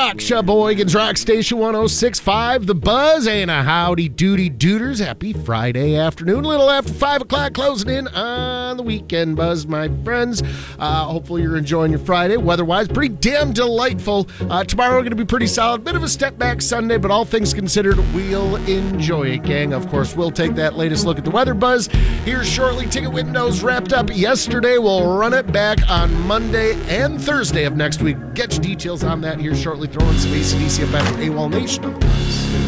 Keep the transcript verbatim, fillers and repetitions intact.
o'clock, Sheboygan's Rock Station one oh six point five, The Buzz, and a howdy doody dooders. Happy Friday afternoon, a little after five o'clock, closing in on the weekend, Buzz, my friends. Uh, hopefully you're enjoying your Friday. Weather-wise, pretty damn delightful. Uh, tomorrow going to be pretty solid. Bit of a step back Sunday, but all things considered, we'll enjoy it, gang. Of course, we'll take that latest look at the weather, Buzz, here shortly. Ticket windows wrapped up yesterday. We'll run it back on Monday and Thursday of next week. Get your details on that here shortly. Throwing some A C D C up after AWOL Nation.